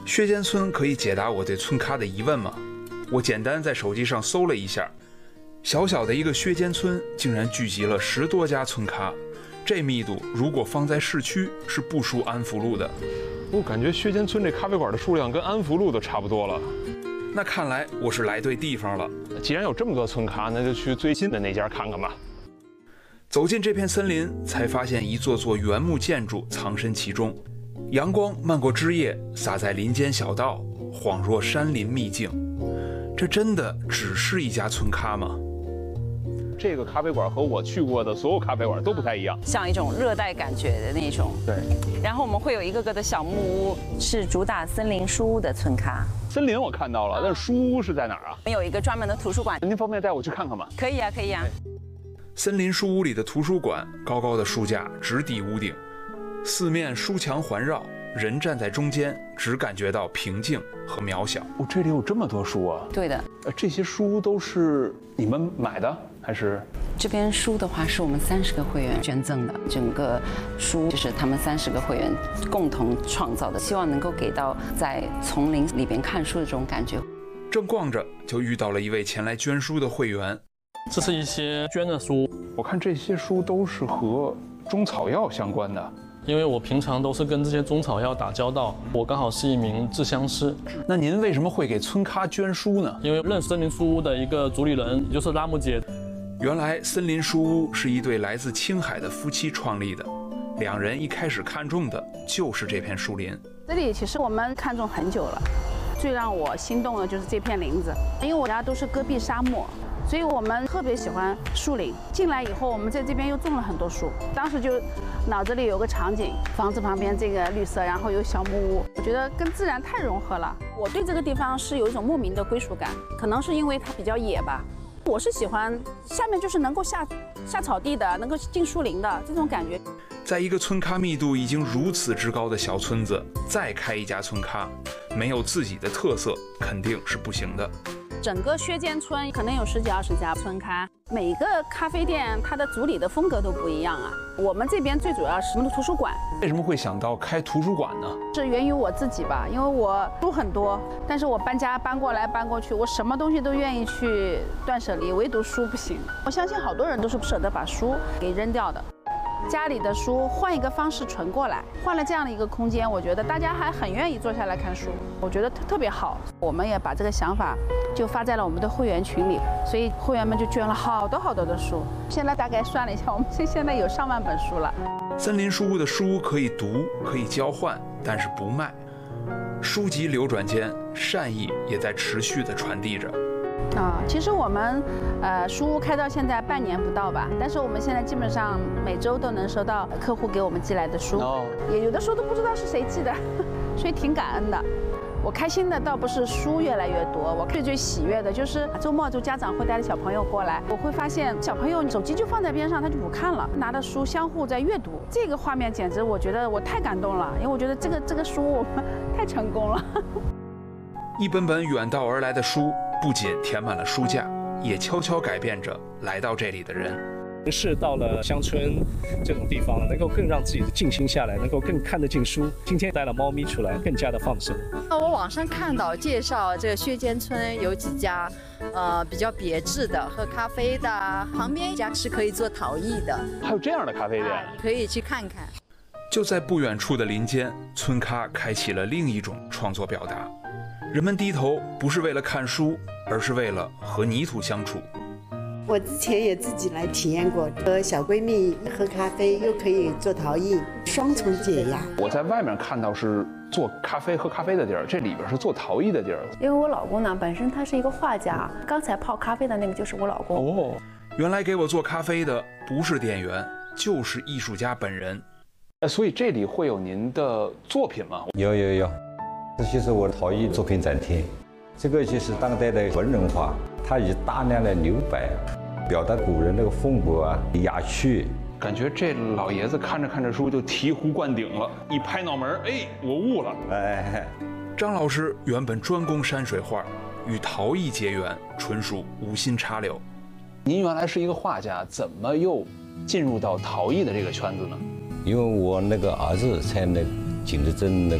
薛间村可以解答我对村咖的疑问吗？我简单在手机上搜了一下，小小的一个薛间村竟然聚集了10多家村咖，这密度如果放在市区是不输安福路的。 我感觉薛间村这咖啡馆的数量跟安福路都差不多了。 那看来我是来对地方了。 既然有这么多村咖，那就去最近的那家看看吧。 走进这片森林，才发现一座座原木建筑藏身其中，阳光漫过枝叶，洒在林间小道，恍若山林秘境。这真的只是一家村咖吗？ 这个咖啡馆和我去过的所有咖啡馆都不太一样， 像一种热带感觉的那种。 对。 然后我们会有一个个的小木屋，是主打森林书屋的村咖。 森林我看到了，但是书屋是在哪儿啊？ 我们有一个专门的图书馆。 您方便带我去看看吗？ 可以啊，可以啊。 森林书屋里的图书馆，高高的书架直抵屋顶，四面书墙环绕，人站在中间，只感觉到平静和渺小。 哦，这里有这么多书啊！ 对的。 这些书都是你们买的还是？ 这边书的话是我们30个会员捐赠的，整个书就是他们30个会员共同创造的，希望能够给到在丛林里边看书的这种感觉。 正逛着，就遇到了一位前来捐书的会员。 这是一些捐的书， 我看这些书都是和中草药相关的。 因为我平常都是跟这些中草药打交道，我刚好是一名制香师。 那您为什么会给村咖捐书呢？ 因为认识森林书屋的一个主理人，也就是拉木姐。 原来森林书屋是一对来自青海的夫妻创立的，两人一开始看中的就是这片树林。 这里其实我们看中很久了，最让我心动的就是这片林子，因为我家都是戈壁沙漠。所以我们特别喜欢树林。进来以后，我们在这边又种了很多树。当时就脑子里有个场景，房子旁边这个绿色，然后有小木屋，我觉得跟自然太融合了。我对这个地方是有一种莫名的归属感，可能是因为它比较野吧。我是喜欢下面就是能够下草地的，能够进树林的这种感觉。 在一个村咖密度已经如此之高的小村子，再开一家村咖，没有自己的特色肯定是不行的。 整个薛间村可能有10几20家村咖，每一个咖啡店它的主理的风格都不一样啊。我们这边最主要是我们的图书馆。 为什么会想到开图书馆呢？ 是源于我自己吧，因为我书很多，但是我搬家搬过来搬过去，我什么东西都愿意去断舍离，唯独书不行。我相信好多人都是不舍得把书给扔掉的。家里的书换一个方式存过来，换了这样的一个空间，我觉得大家还很愿意坐下来看书，我觉得特别好。我们也把这个想法就发在了我们的会员群里，所以会员们就捐了好多的书。现在大概算了一下，我们现在有上万本书了。 森林书屋的书可以读，可以交换，但是不卖。书籍流转间，善意也在持续地传递着。 其实我们书屋开到现在半年不到吧，但是我们现在基本上每周都能收到客户给我们寄来的书，也有的书都不知道是谁寄的，所以挺感恩的。我开心的倒不是书越来越多，我最喜悦的就是周末就家长会带着小朋友过来，我会发现小朋友手机就放在边上，他就不看了，拿着书相互在阅读，这个画面简直我觉得我太感动了，因为我觉得这个书我们太成功了。 一本本远道而来的书，不仅填满了书架，也悄悄改变着来到这里的人。 是到了乡村这种地方，能够更让自己静心下来，能够更看得进书。今天带了猫咪出来，更加的放松。 我网上看到介绍这个薛间村有几家，比较别致的喝咖啡的，旁边一家是可以做陶艺的。 还有这样的咖啡店， 可以去看看。 就在不远处的林间，村咖开启了另一种创作表达。人们低头不是为了看书，而是为了和泥土相处。 我之前也自己来体验过，和小闺蜜喝咖啡，又可以做陶艺，双重解压。 我在外面看到是做咖啡喝咖啡的地儿，这里边是做陶艺的地儿。 因为我老公呢，本身他是一个画家，刚才泡咖啡的那个就是我老公。 哦，原来给我做咖啡的不是店员，就是艺术家本人。 所以这里会有您的作品吗？ 有，这就是我的陶艺作品展厅。这个就是当代的文人画，它以大量的留白表达古人那个风格啊、雅趣。 感觉这老爷子看着看着书就醍醐灌顶了，一拍脑门，哎，我悟了。 哎， 张老师原本专攻山水画，与陶艺结缘纯属无心插柳。 您原来是一个画家，怎么又进入到陶艺的这个圈子呢？ 因为我那个儿子在那景德镇那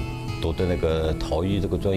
读的那个陶艺这个专业。